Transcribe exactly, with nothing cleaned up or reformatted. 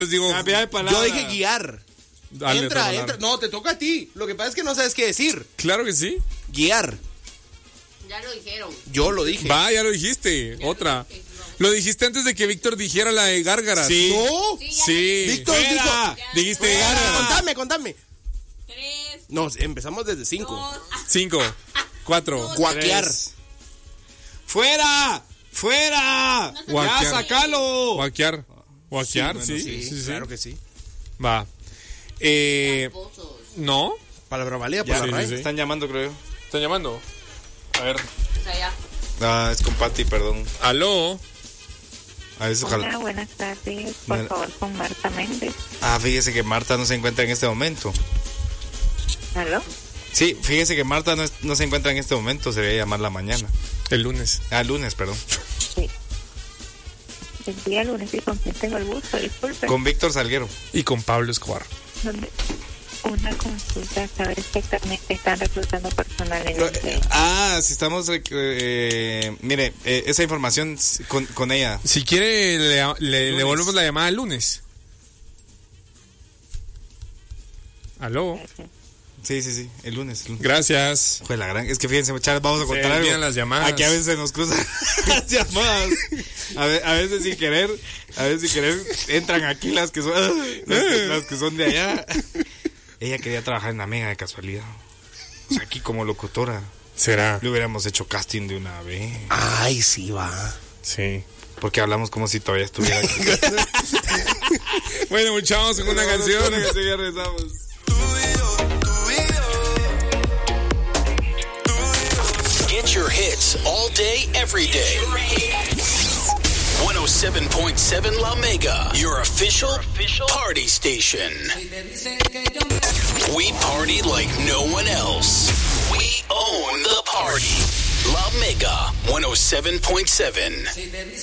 digo, Cambia de palabra. Yo dije guiar. Dale, entra, otra entra. palabra. No, te toca a ti. Lo que pasa es que no sabes qué decir. Claro que sí. Guiar. Ya lo dijeron. Yo lo dije. Va, ya lo dijiste. Ya otra. lo dije, no. Lo dijiste antes de que Víctor dijera la de gárgaras. Sí. No. Sí, ya Sí. Víctor Fuera. dijo. Ya. Dijiste Fuera. gárgaras. Contame, contame. Tres, No, empezamos desde cinco. dos, ah, Cinco, cuatro. Guaquear. Tres. ¡Fuera! ¡Fuera! ¡Ya, Guaquear. sácalo! Guaquear. Guaquear, bueno, sí. Sí, Sí, sí, claro que sí. Va. Eh, tramposos. no. Palabra válida por Ya, la sí, R A E. sí. Están llamando, creo yo. ¿Están llamando? A ver. O sea, ya. Ah, es con Pati, perdón. Aló. A veces Hola, ojalá. buenas tardes. Por Bueno. favor, con Marta Méndez. Ah, fíjese que Marta no se encuentra en este momento. ¿Aló? Sí, fíjese que Marta no, es- no se encuentra en este momento. Se debe llamarla mañana. El lunes. Ah, lunes, perdón. Sí. El día lunes, ¿y con quién tengo el gusto? Disculpe. Con Víctor Salguero. Y con Pablo Escobar. ¿Dónde? Una consulta, saber exactamente están reclutando personal en No, el eh, Ah, si estamos. eh, eh, mire, eh, esa información s- con, con ella. Si quiere, le, le Lunes. devolvemos la llamada el lunes. Aló. Sí, sí, sí, el lunes. El lunes. Gracias. Joder, la gran. Es que fíjense, muchachos, vamos a contar algo. olvidan las llamadas. Aquí a veces se nos cruzan las llamadas. A, ve- a veces sin querer, a veces sin querer entran aquí las que son, las que, las que son de allá. Ella quería trabajar en la Mega de casualidad. O sea, aquí como locutora. ¿Será? Le hubiéramos hecho casting de una vez. Ay, sí, va. Sí. Porque hablamos como si todavía estuviera aquí. Bueno, muchachos, con una canción. Una canción, ya regresamos. Get your hits all day, every day. one oh seven point seven La Mega, your official, official party station. We party like no one else. We own the party. La Mega, one oh seven point seven.